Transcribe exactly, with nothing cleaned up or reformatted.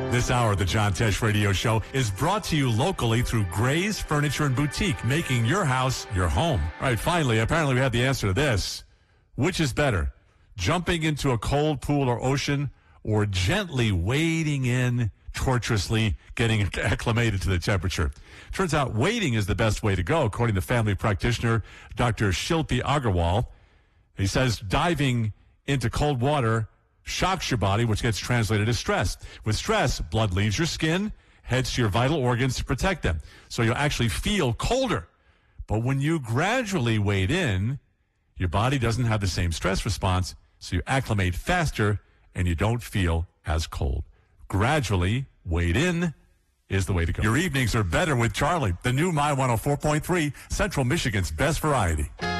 This hour of the John Tesh Radio Show is brought to you locally through Gray's Furniture and Boutique, making your house your home. All right, finally, apparently we have the answer to this. Which is better, jumping into a cold pool or ocean, or gently wading in, tortuously getting acclimated to the temperature? Turns out wading is the best way to go, according to family practitioner Doctor Shilpi Agarwal. He says diving into cold water shocks your body, which gets translated as stress. With stress, blood leaves your skin, heads to your vital organs to protect them. So you'll actually feel colder. But when you gradually wade in, your body doesn't have the same stress response, so you acclimate faster and you don't feel as cold. Gradually wade in is the way to go. Your evenings are better with Charlie, the new My one oh four point three, Central Michigan's best variety.